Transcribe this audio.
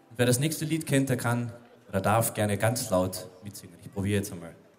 Und wer das nächste Lied kennt, der kann oder darf gerne ganz laut mitsingen. Ich probiere jetzt einmal.